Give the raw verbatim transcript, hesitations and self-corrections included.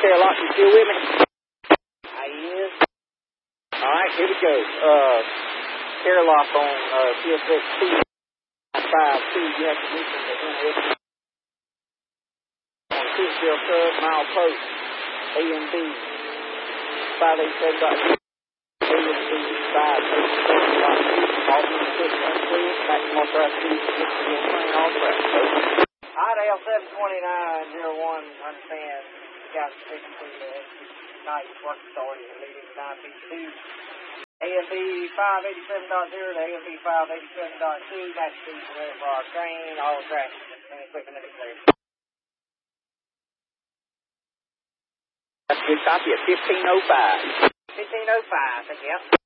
Carlock, you still with me? I is. All right, here we go. Uh, Carlock on uh, P S X two five two. You have permission to enter it. On Tisdale Sub, mile post, A M B five eighty-seven dot zero. A M B five eighty-seven dot zero. All being pushed unclear. Maximum authorized speed sixty and train all track. Idale seven twenty-nine oh one, understand. Got sixty to the night work authority leading to nine fifty-two. A M B five eighty-seven dot zero to A M B five eighty-seven dot two. That's speed ready for our train. All traffic and equipment is clear. That's a good copy at fifteen oh five. fifteen oh five, thank you.